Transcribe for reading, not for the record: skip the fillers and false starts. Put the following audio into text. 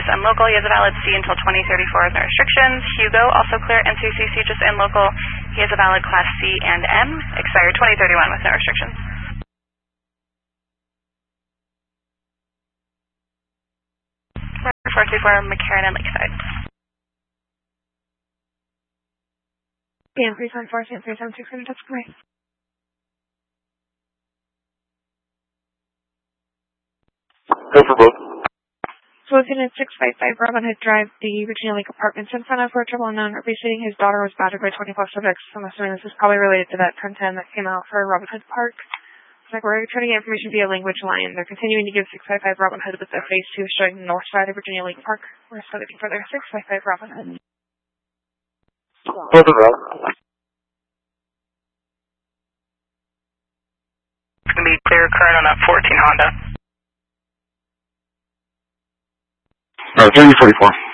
and local. He has a valid C until 2034 with no restrictions. Hugo, also clear NCCC, just in local. He has a valid Class C and M, expired 2031 with no restrictions. 434 McCarran and Lakeside. PM 374, CM 376, that's great. Go for both. So Lieutenant 655 Robin Hood Drive, the Virginia Lake Apartments in front of for trouble unknown babysitting. His daughter was battered by 24 subjects. I'm assuming this is probably related to that 1010 that came out for Robin Hood Park. It's like we're trying to get information via language line. They're continuing to give 655 Robin Hood with their phase 2 showing the north side of Virginia Lake Park. We're still looking for their 655 Robin Hood. Both of them. It's going to be clear current on that 14 Honda. 3044.